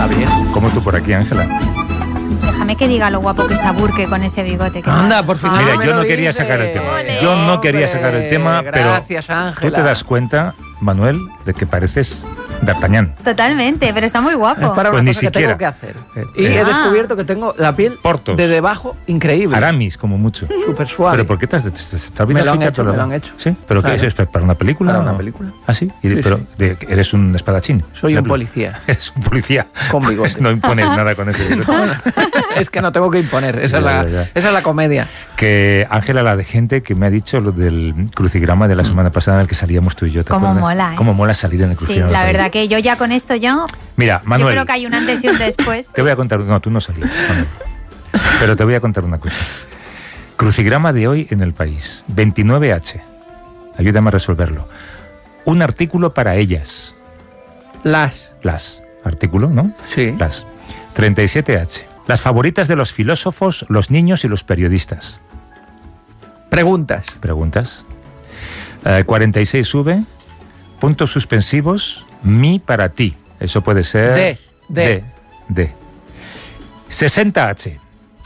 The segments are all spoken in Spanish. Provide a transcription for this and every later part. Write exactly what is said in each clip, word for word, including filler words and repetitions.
Está bien. Como tú por aquí, Ángela. Déjame que diga lo guapo que está Burke con ese bigote. Que Anda, está... por fin. Mira, me yo lo no quería dices. sacar el tema. Ole. Yo no quería sacar el tema, pero Gracias, Ángela. tú te das cuenta, Manuel, de que pareces D'Artagnan. Totalmente, pero está muy guapo. Es para Pues una ni cosa que siquiera. tengo que hacer. Eh, Y eh. he Ah. descubierto que tengo la piel Portos. de debajo increíble. Aramis, como mucho. Súper suave. ¿Pero por qué te has te, te, te, te Me lo han olvidas hecho, todo me lo han demás? hecho. ¿Sí? ¿Pero Claro. qué es? ¿Para una película? Para una o- película. ¿Ah, sí? Y, Sí, pero sí. de- eres un espadachín. Soy La un peli- policía. Es un policía. Con bigote. No impones nada con ese bigote. Es que no tengo que imponer. Esa, Ya, es, la, ya, ya. esa es la comedia. Que Ángela, la de gente que me ha dicho lo del crucigrama de la semana pasada en el que salíamos tú y yo. ¿te Cómo acuerdas? mola, ¿eh? Cómo mola salir en el Sí, crucigrama. la del verdad país. que yo ya con esto yo... Mira, Yo Manuel, creo que hay un antes y un después. te voy a contar... No, tú no salías, Manuel. Pero te voy a contar una cosa. Crucigrama de hoy en el país. veintinueve hache. Ayúdame a resolverlo. Un artículo para ellas. Las. Las. Artículo, ¿no? Sí. Las. treinta y siete hache. Las favoritas de los filósofos, los niños y los periodistas. Preguntas. Preguntas. Eh, cuarenta y seis V. Puntos suspensivos. Mi para ti. Eso puede ser... De, de. De. de. sesenta hache.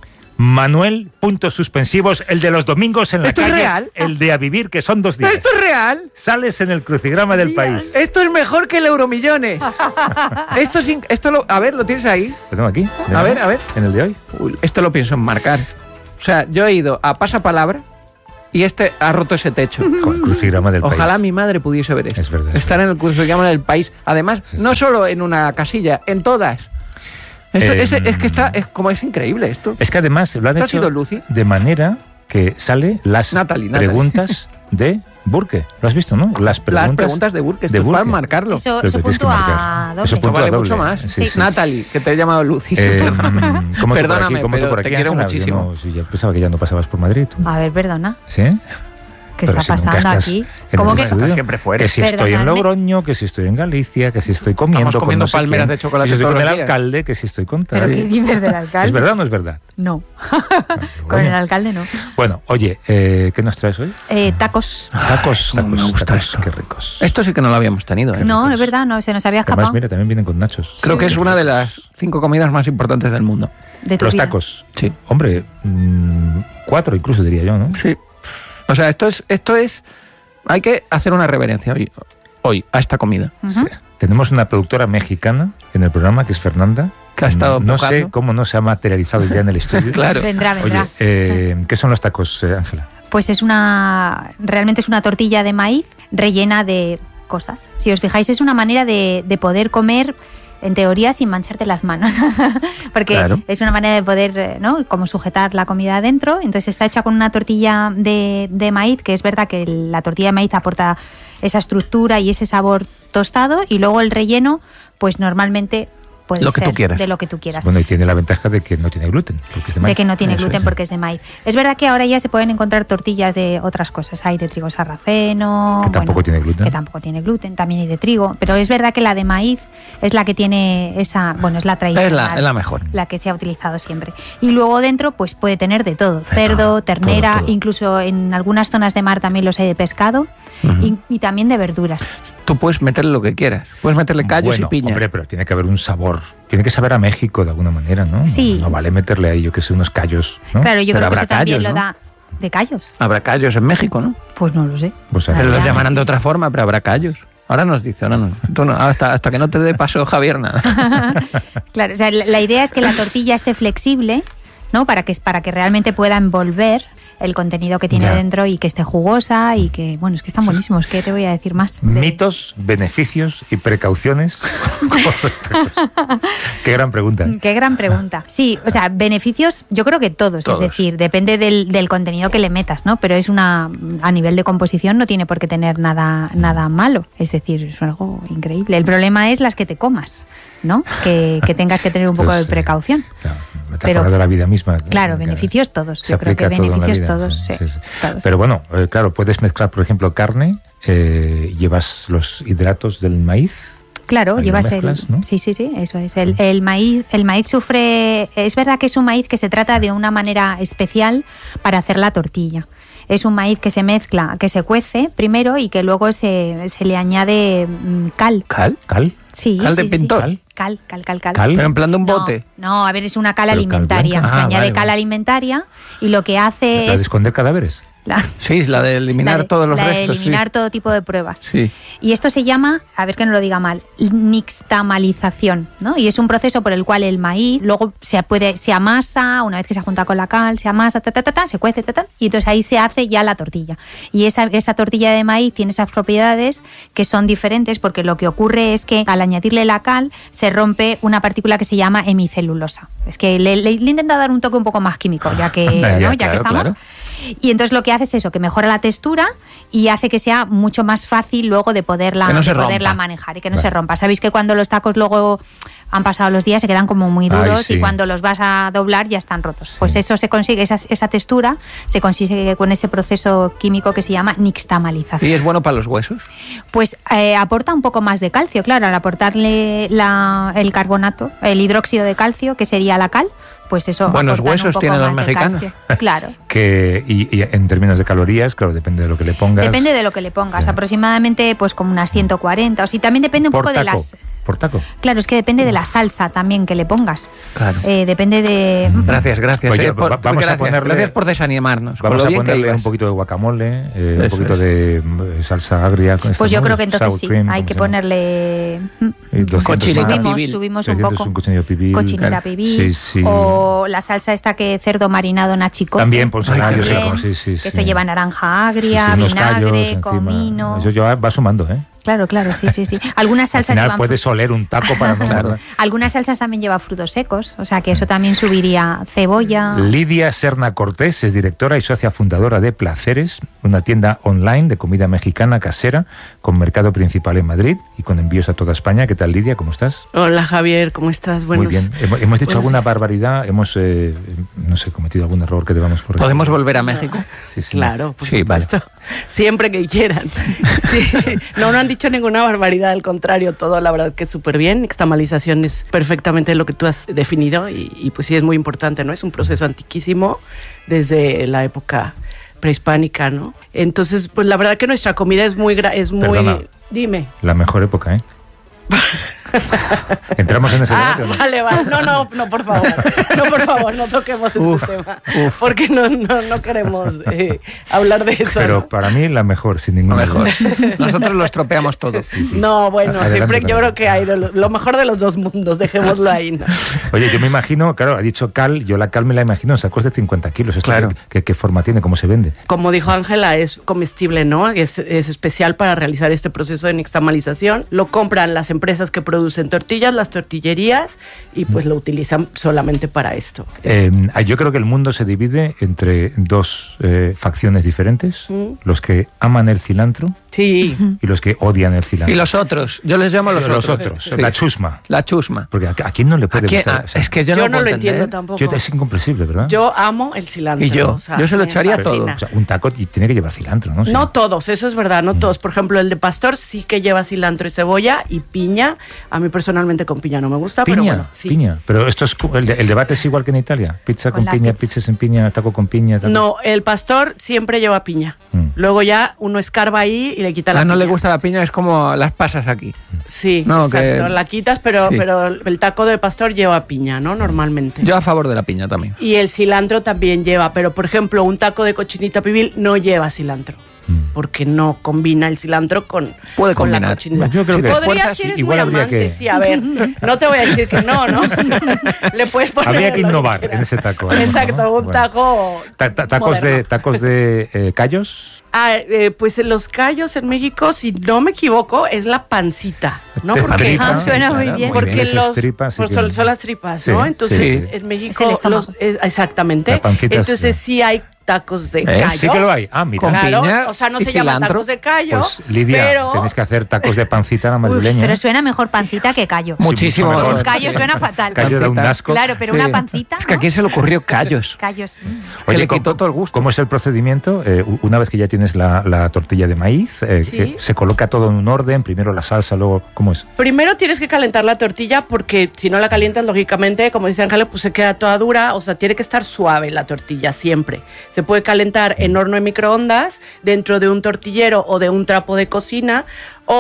Manuel, puntos suspensivos. El de los domingos en la ¿Esto es calle. real? El de a vivir, que son dos días. ¿Esto es real? Sales en el crucigrama del país. Esto es mejor que el Euromillones. esto es in- esto lo, a ver, ¿lo tienes ahí? Lo tengo aquí. A ver, a ver. En el de hoy. Uy, esto lo pienso enmarcar. O sea, yo he ido a pasapalabra y este ha roto ese techo. Joder, crucigrama del Ojalá país. mi madre pudiese ver esto. Es verdad, es Estar en el crucigrama del país. Además, Sí, sí. no solo en una casilla, en todas. Esto, Eh, es, es que está, es como es increíble esto. Es que además lo han ¿Esto ha hecho sido Lucy? de manera que sale las Natalie, Natalie. preguntas de Burke. ¿Lo has visto, no? Las preguntas, Las preguntas de Burke, esto de es para Burke. marcarlo. Eso, Lo eso que tienes que punto marcar. a doble. Eso Esto punto vale a doble. mucho más. Sí, sí. Natalie, que te he llamado Lucy. Eh, ¿cómo tú por Perdóname, aquí? ¿Cómo tú pero por te aquí, quiero Ángela? muchísimo. Yo, no- sí, yo pensaba que ya no pasabas por Madrid. ¿Tú? A ver, perdona. ¿Sí? ¿Qué Pero está si nunca pasando estás aquí? en ¿Cómo el que...? estudio. Siempre fuera. Que si estoy en Perdonadme. Logroño, que si estoy en Galicia, que si estoy comiendo Estamos con comiendo no sé palmeras quién, de chocolate que si estoy todos con el los días. alcalde, que si estoy con tal. ¿Pero qué dices del alcalde? ¿Es verdad o no es verdad? No, Ah, con bueno. el alcalde no. Bueno, oye, eh, ¿qué nos traes hoy? Eh, tacos. Tacos, cómo tacos, me gusta tacos, esto. qué ricos. Esto sí que no lo habíamos tenido. ¿eh? No, ricos. es verdad, no, se nos había Además, escapado. mira, también vienen con nachos. Creo que es Qué una de ricos. las cinco comidas más importantes del mundo. De tu Los vida. tacos. Sí. Hombre, mmm, cuatro incluso diría yo, ¿no? Sí. O sea, esto es, esto es. Hay que hacer una reverencia hoy, hoy a esta comida. Ujú. Sí. Tenemos una productora mexicana en el programa, que es Fernanda. Que ha estado No empujando. sé cómo no se ha materializado ya en el estudio. Claro. Vendrá, vendrá. Oye, eh, ¿qué son los tacos, eh, Ángela? Pues es una... Realmente es una tortilla de maíz rellena de cosas. Si os fijáis, es una manera de, de poder comer, en teoría, sin mancharte las manos. Porque Claro. es una manera de poder, eh, ¿no? Como sujetar la comida adentro. Entonces está hecha con una tortilla de, de maíz, que es verdad que la tortilla de maíz aporta esa estructura y ese sabor tostado. Y luego el relleno, pues normalmente puede Lo que ser tú quieras. de lo que tú quieras. Bueno, y tiene la ventaja de que no tiene gluten. Porque es de, De maíz. que no tiene Eso gluten es. porque es de maíz. Es verdad que ahora ya se pueden encontrar tortillas de otras cosas. Hay de trigo sarraceno. Que tampoco tiene gluten. Que tampoco tiene gluten, también hay de trigo. Pero es verdad que la de maíz es la que tiene esa... Bueno, es la tradicional. Es la, es la mejor. La que se ha utilizado siempre. Y luego dentro, pues puede tener de todo. De Cerdo, todo, ternera, todo, todo. incluso en algunas zonas de mar también los hay de pescado. Ujú. y, y también de verduras. Tú puedes meterle lo que quieras. Puedes meterle callos Bueno, y piña. hombre, pero tiene que haber un sabor. Tiene que saber a México de alguna manera, ¿no? Sí. No vale meterle ahí, yo que sé, unos callos, ¿no? Claro, yo Pero creo que habrá eso también callos, lo ¿no? da... ¿De callos? Habrá callos en México, ¿no? Pues no lo sé. Pues, a Ah, Pero ver, los ya. llamarán de otra forma, pero habrá callos. Ahora nos dice, ahora no. Tú no, hasta, hasta que no te dé paso Javier, nada. Claro, o sea, la, la idea es que la tortilla esté flexible, ¿no? Para que, para que realmente pueda envolver el contenido que tiene Ya. dentro y que esté jugosa y que, bueno, es que están buenísimos. ¿Qué te voy a decir más? De- Mitos, beneficios y precauciones. con los tacos. Qué gran pregunta. ¿eh? Qué gran pregunta. Sí, o sea, beneficios, yo creo que todos, Todos. es decir, depende del, del contenido que le metas, ¿no? Pero es una, a nivel de composición no tiene por qué tener nada, nada malo, es decir, es algo increíble. El problema es las que te comas, ¿no? Que, que tengas que tener un poco Esto de es, eh, precaución. Claro, metáfora Pero- de la vida misma. Claro, beneficios todos. Se Yo creo que aplica todo en la beneficios vida, todos, sí, sí, sí, sí. todos. Pero bueno, eh, claro, puedes mezclar, por ejemplo, carne, eh, llevas los hidratos del maíz. Claro, Ahí lo llevas el... mezclas, ¿no? Sí, sí, sí, eso es. El, el maíz el maíz sufre... Es verdad que es un maíz que se trata de una manera especial para hacer la tortilla. Es un maíz que se mezcla, que se cuece primero y que luego se, se le añade mm, cal. ¿Cal? ¿Cal? Sí, ¿Cal de sí, sí, sí. pintor? ¿Cal? cal, cal, cal, cal. ¿Cal? Pero en plan de un No, bote. No, a ver, es una cal Pero cal alimentaria. blanca. Se Ah, añade vale, cal vale. alimentaria y lo que hace ¿La de es... esconder cadáveres? la- Sí, la de eliminar la de- todos los la de restos. eliminar sí. todo tipo de pruebas. Sí. Y esto se llama, a ver que no lo diga mal, nixtamalización, ¿no? Y es un proceso por el cual el maíz luego se puede se amasa, una vez que se junta con la cal, se amasa, ta, ta, ta, ta, se cuece, ta, ta, y entonces ahí se hace ya la tortilla. Y esa, esa tortilla de maíz tiene esas propiedades que son diferentes porque lo que ocurre es que al añadirle la cal se rompe una partícula que se llama hemicelulosa. Es que le, le, le he intentado dar un toque un poco más químico, ya que, Ya, ¿no? ya claro, que estamos. claro. Y entonces lo que hace es eso, que mejora la textura y hace que sea mucho más fácil luego de poderla, Que no se de poderla rompa. manejar y que no Vale. se rompa. Sabéis que cuando los tacos luego han pasado los días se quedan como muy Ay, duros sí. y cuando los vas a doblar ya están rotos. Sí. Pues eso se consigue, esa, esa textura se consigue con ese proceso químico que se llama nixtamalización. ¿Y es bueno para los huesos? Pues eh, aporta un poco más de calcio, claro, al aportarle la, el carbonato, el hidróxido de calcio, que sería la cal, pues eso Buenos aportan un huesos poco tienen los más de mexicanos. calcio. Claro. Que, y, y en términos de calorías, claro, depende de lo que le pongas. Depende de lo que le pongas, Ya. aproximadamente pues como unas ciento cuarenta, o si también depende un por poco taco, de las... Por taco. Claro, es que depende de la salsa también que le pongas. Claro. Eh, depende de... Gracias, gracias. Oye, eh, por- va- vamos a gracias, ponerle- gracias por desanimarnos. con Vamos lo a bien que ponerle ibas. un poquito de guacamole, eh, un Eso poquito es. de mm, salsa agria. con esta, Pues yo ¿no? creo que entonces Sour sí, cream, hay ¿cómo que se llama? ponerle... mm, Y doscientos Cochinita más. subimos, pibil. subimos un trescientos poco. un cochinillo pibil. Cochinita Claro. pibil. Sí, sí. O la salsa esta que cerdo marinado nachicote. También, por Ay, yo sé cómo, también, sí, sí, que sí. eso lleva naranja agria, Sí, sí, unos callos vinagre, encima. comino... Eso ya va sumando, ¿eh? Claro, claro, sí, sí, sí. Algunas Al salsas final llevan puedes frutos. oler un taco para no Claro. morder. Algunas salsas también llevan frutos secos, o sea que eso también subiría cebolla. Lidia Serna Cortés es directora y socia fundadora de Placeres, una tienda online de comida mexicana casera con mercado principal en Madrid y con envíos a toda España. ¿Qué tal, Lidia? ¿Cómo estás? Hola Javier, ¿cómo estás? Buenos, Muy bien. Hemos, hemos dicho buenos alguna días. barbaridad, hemos, eh, no sé, cometido algún error que debamos corregir. ¿Podemos volver a México? Sí, sí. Claro, por Sí, vale. supuesto. Siempre que quieran. Sí. No, no han dicho ninguna barbaridad, al contrario, todo la verdad que es súper bien. Nixtamalización es perfectamente lo que tú has definido y, y pues sí es muy importante, ¿no? Es un proceso antiquísimo desde la época prehispánica, ¿no? Entonces, pues la verdad que nuestra comida es muy... gra- es muy Perdona. Dime. La mejor época, ¿eh? ¿Entramos en ese Ah, debate o no? vale, vale. No, no, no, por favor. No, por favor, no toquemos Uf, ese tema. uf. Porque no, no, no queremos eh, hablar de eso. Pero ¿no? para mí la mejor, sin Lo ninguna mejor. duda. Nosotros lo estropeamos todo. Sí, sí. No, bueno, Adelante, siempre yo Fernando. creo que hay de lo, lo mejor de los dos mundos, dejémoslo ahí, ¿no? Oye, yo me imagino, claro, ha dicho cal, yo la cal me la imagino en sacos de cincuenta kilos. ¿Esto Claro. qué, qué- qué forma tiene? ¿Cómo se vende? Como dijo Ángela, es comestible, ¿no? Es, es especial para realizar este proceso de nixtamalización. Lo compran las empresas que producen tortillas, las tortillerías, y pues lo utilizan solamente para esto. Eh, yo creo que el mundo se divide entre dos eh, facciones diferentes, Mm. los que aman el cilantro Sí. y los que odian el cilantro. Y los otros, yo les llamo los, Los otros. otros, Sí. la chusma. La chusma. Porque a, a quién no le ¿A puede quién? gustar. Ah, O sea, es que yo, Yo, no, no puedo lo entender. entiendo tampoco. yo- es incomprensible, ¿verdad? Yo amo el cilantro. Y yo, o sea, yo se lo me echaría fascina. todo. O sea, un taco y tiene que llevar cilantro, ¿no? Sí. No todos, eso es verdad, no todos. Por ejemplo, el de pastor sí que lleva cilantro y cebolla y piña. A mí personalmente con piña no me gusta, Piña, pero bueno, sí. piña. Pero esto es cu- el, de- el debate es igual que en Italia. Pizza Con con, la piña, pizza. pizza sin piña, taco con piña. taco- No, el pastor siempre lleva piña. Mm. Luego ya uno escarba ahí y le quita la A no piña. le gusta la piña, es como las pasas aquí. Sí, No, exacto. que- La quitas, pero, sí. pero el taco de pastor lleva piña, ¿no? Normalmente. Yo a favor de la piña también. Y el cilantro también lleva, pero por ejemplo, un taco de cochinita pibil no lleva cilantro. Mm. Porque no combina el cilantro con, Puede con la combinar. cochinita. Yo creo que Podría, fuerzas, si eres igual muy habría amante, que- sí, a ver, no te voy a decir que no, ¿no? Le puedes poner Habría que lo innovar quieras. en ese taco. ¿eh? Exacto, ¿No? un Bueno. taco Ta- ta- tacos de, moderno. tacos de eh, callos. Ah, eh, pues en los callos en México, si no me equivoco, es la pancita, ¿no? Te- Porque, tripa, Ah, suena muy claro, bien. porque bien. Esas los tripas, sí pues que- son, son las tripas, Sí, ¿no? Entonces sí. en México Es el estómago. los- es- exactamente. La pancita, Entonces sí. sí hay tacos de ¿Eh? callo. Sí que lo hay. Ah, mira. Con Claro, piña o sea, no y se llaman cilantro. tacos de callo, Pues Lidia, pero tenéis que hacer tacos de pancita a la madrileña. Pero suena mejor pancita que callo. Muchísimo mucho mejor. mejor. Callo suena fatal. Callo da un Pancita. asco. Claro, pero Sí. una pancita. Es que a ¿no? quién se le ocurrió callos. Callos. mm. Que le ¿cómo- quitó todo el gusto. ¿Cómo es el procedimiento? Eh, u- una vez que ya tienes la, la tortilla de maíz, eh, Sí. eh, se coloca todo en un orden, primero la salsa, luego, ¿cómo es? primero tienes que calentar la tortilla porque si no la calientas, lógicamente, como dice Ángela, pues se queda toda dura. O sea, tiene que estar suave la tortilla siempre. Se puede calentar en horno de microondas, dentro de un tortillero o de un trapo de cocina, o la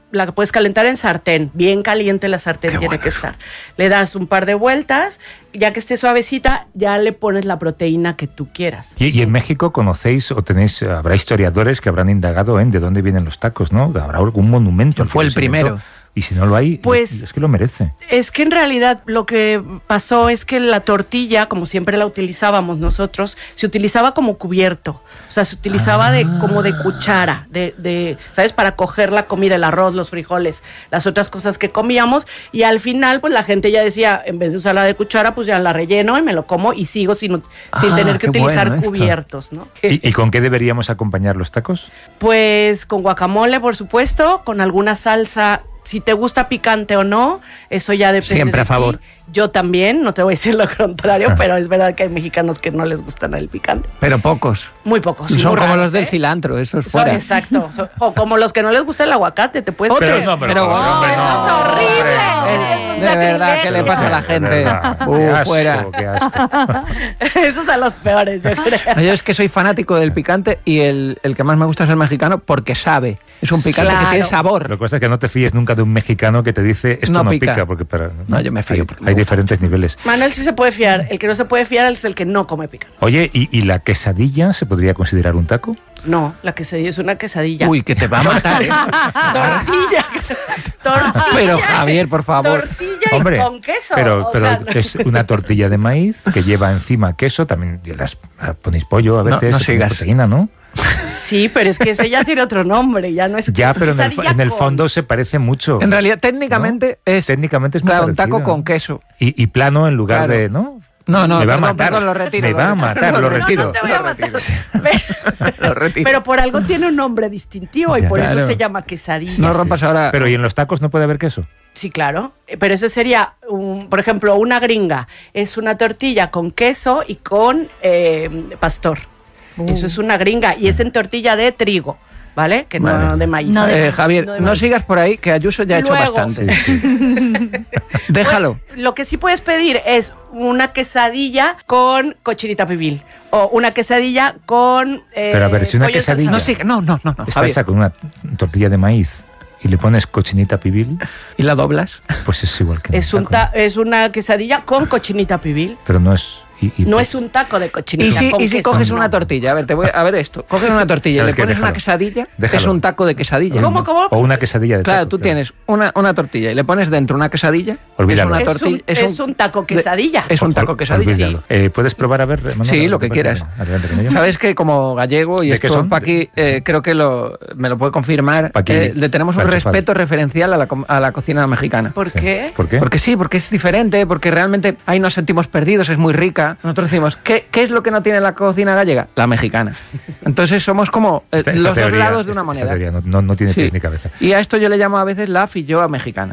la puedes calentar en sartén, bien caliente la sartén Qué tiene bueno que eso. estar. Le das un par de vueltas, ya que esté suavecita, ya le pones la proteína que tú quieras. Y, y en México conocéis o tenéis, habrá historiadores que habrán indagado en de dónde vienen los tacos, ¿no? Habrá algún monumento. al Fue que el se inventó. primero. Y si no lo hay, Pues- es que lo merece. Es que en realidad lo que pasó es que la tortilla, como siempre la utilizábamos nosotros, se utilizaba como cubierto. O sea, se utilizaba de como de cuchara, de, de, ¿sabes? Para coger la comida, el arroz, los frijoles, las otras cosas que comíamos. Y al final, pues la gente ya decía, en vez de usarla de cuchara, pues ya la relleno y me lo como y sigo sin, sin Ah, tener que qué utilizar bueno esto. cubiertos, ¿no? ¿Y, ¿Y con qué deberíamos acompañar los tacos? Pues con guacamole, por supuesto, con alguna salsa. Si te gusta picante o no, eso ya depende Siempre de a favor. ti. Yo también, no te voy a decir lo contrario, pero es verdad que hay mexicanos que no les gustan el picante. Pero pocos. Muy pocos. sí, Son muy como raros, los del ¿eh? cilantro, esos Son- fuera. exacto. Son- o como los que no les gusta el aguacate, te puedes... Otro, Pero no, pero, pero, hombre, oh, no, es horrible. hombre, Es un de verdad, ¿qué le sacrilegio. pasa a la De gente? verdad, Uh, qué asco, fuera. qué asco. Esos son los peores, yo creo. Yo es que soy fanático del picante y el, el que más me gusta es el mexicano porque sabe. Es un picante Claro. que tiene sabor. Lo que pasa es que no te fíes nunca de un mexicano que te dice esto No no, pica. pica. porque para, No, yo me fío Hay, porque me hay gusta. diferentes niveles. Manuel sí se puede fiar. El que no se puede fiar es el que no come picante. Oye, ¿y, y la quesadilla se podría considerar un taco? No, la quesadilla es una quesadilla. Uy, que te va a matar, ¿eh? Tortilla. Tortilla. Pero Javier, por favor. Tortilla y Hombre, con queso. pero, o pero sea, es una tortilla de maíz que lleva encima queso, también las, ponéis pollo a No, veces, no se pone sigas. proteína, ¿no? Sí, pero es que ese ya tiene otro nombre, ya no es Ya, es pero en el, quesadilla en el con- fondo se parece mucho. En realidad, técnicamente es. Técnicamente es muy Claro, un taco parecido. con queso. Y, y plano en lugar Claro. de, ¿no? No, no, me va a perdón, matar. perdón, lo retiro, Me lo va a retiro. matar, No, lo no, retiro. No te voy a Lo matar. retiro. Lo retiro. Pero por algo tiene un nombre distintivo y Ya. por Claro. eso se llama quesadilla. No rompas ahora. Pero ¿y en los tacos no puede haber queso? Sí, claro. Eh, Pero eso sería, un- por ejemplo, una gringa. Es una tortilla con queso y con eh, pastor. Uh. Eso es una gringa y es en tortilla de trigo, ¿vale? Que no Vale. de maíz. No de Eh, Javier, No de no maíz. sigas por ahí, que Ayuso ya ha hecho Luego. bastante. Sí, sí. Déjalo. Pues, lo que sí puedes pedir es una quesadilla con cochinita pibil o una quesadilla con eh, Pero a ver, si una pollo en salsa quesadilla- No verde. sigas. No, no, no, no. Está Javier. hecha con una tortilla de maíz y le pones cochinita pibil, ¿Y la doblas? pues es igual que en Es, el un taco, ta- es una quesadilla con cochinita pibil. pero no es... y- y- No es un taco de Y cochinita si, con y si queso, coges no. una tortilla, a ver, te voy a ver esto. Coges una tortilla y le ¿Sabes qué? pones una Déjalo. quesadilla, Déjalo. es un taco de quesadilla. ¿Cómo, cómo? O una quesadilla de Claro, taco, tú tienes una, una tortilla y le pones dentro una quesadilla. Olvídalo. Es una Es un- tortilla. es un taco de- quesadilla. Es un taco Ol- quesadilla. olvídalo. Eh, ¿Puedes probar a ver, Manuela? Sí, lo que ¿Te quieras. parece? Adelante con ello. Sabes que como gallego, y ¿De qué esto son? Paqui eh, creo que lo, me lo puede confirmar, Paqui, eh, le tenemos un para enchufar. respeto referencial a la, com- a la cocina mexicana. ¿Por Sí. qué? ¿Por qué? Porque sí, porque es diferente, porque realmente ahí nos sentimos perdidos, es muy rica. Nosotros decimos, ¿qué, qué es lo que no tiene la cocina gallega? La mexicana. Entonces somos como eh, Esta- los esta dos teoría- lados de una esta- moneda. esta teoría no, no- no tiene Sí. pies ni cabeza. Y a esto yo le llamo a veces la filloa mexicana.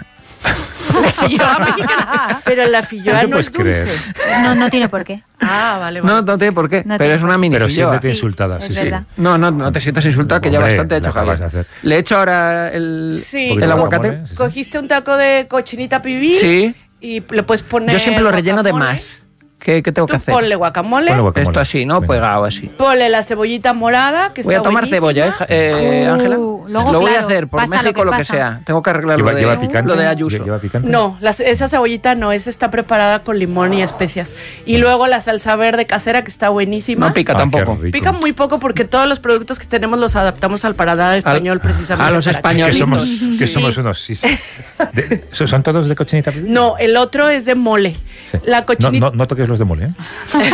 La filloa mexicana. Pero la filloa ¿Qué no es puedes dulce. creer? No, no tiene por qué. Ah, vale, vale. No, no sé por qué, No pero tiene es una por qué. mini Pero filloa. siéntete Sí, insultada. es Sí, sí. verdad. No, no, no te sientas insultado, que ya Hombre, bastante he hecho, la acabas Javier. de hacer. Le he hecho ahora el, Sí. Poquito el de aguacate. guacamole, sí, sí. Cogiste un taco de cochinita pibil Sí. y le puedes poner Yo siempre lo relleno de guacamole. más. ¿Qué, qué tengo Tú que hacer? ponle guacamole, Ponle guacamole. Esto así, ¿no? Venga. Pegado así. ponle la cebollita morada, que Voy a está tomar buenísima. cebolla, ¿eh, Ja- eh, Uh, Ángela? luego, lo voy a claro, hacer por pasa lo México que lo que, pasa. sea. Tengo que arreglar ¿Lleva, lo de, lleva picante? lo de Ayuso. ¿Lleva picante? No, las- esa cebollita no, esa está preparada con limón y especias. Y luego la salsa verde casera, que está buenísima. No pica Ah, qué tampoco. rico. Pica muy poco porque todos los productos que tenemos los adaptamos al paladar español precisamente. a los para que- Que españolitos. somos, que Sí. somos unos... Sí, sí. De- ¿Son todos de cochinita pibil? No, el otro es de mole. Sí. La No, cochinita... no, no toques los de mole, ¿eh?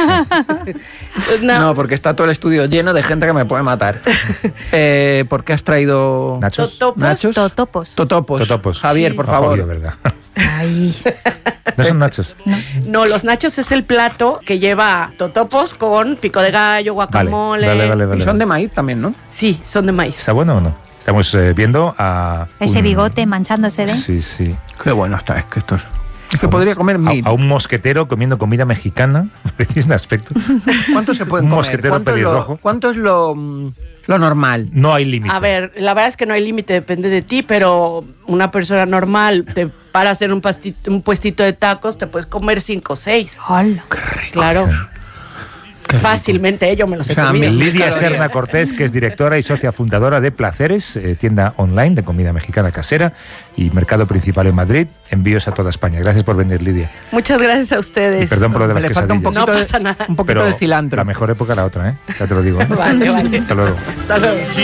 no, No, porque está todo el estudio lleno de gente que me puede matar. eh, ¿Por qué has traído Nachos. Totopos. nachos? Totopos. Totopos. Totopos. Javier, Sí. por Ah, favor. obvio, ¿verdad? Ay. No son nachos. No, los nachos es el plato que lleva totopos con pico de gallo, Vale, guacamole. vale, vale, vale. Y son de maíz también, ¿no? Sí, son de maíz. ¿Está bueno o no? Estamos eh, viendo a... Ese un- bigote manchándose de. Sí, sí. Qué bueno está, es que esto es... Es que A un- podría comer meat. A, a un mosquetero comiendo comida mexicana, porque tiene un aspecto. ¿Cuánto se puede un comer? mosquetero ¿Cuánto es, lo, pelirrojo. ¿Cuánto es lo, mm, lo normal? No hay límite. A ver, la verdad es que no hay límite, depende de ti, pero una persona normal te para hacer un, pasti- un puestito de tacos, te puedes comer cinco o seis. Hola. Claro. Fácilmente, yo me los he O sea, comido. mi- Lidia Calorías. Serna Cortés, que es directora y socia fundadora de Placeres, eh, tienda online de comida mexicana casera y mercado principal en Madrid. Envíos a toda España. Gracias por venir, Lidia. Muchas gracias a Y ustedes. perdón por lo de las Le falta un quesadillas. poquito, No de, pasa nada. un poquito Pero de cilantro. la mejor época la otra, ¿eh? Ya te lo digo. ¿eh? Vale, vale. Hasta luego. Hasta luego.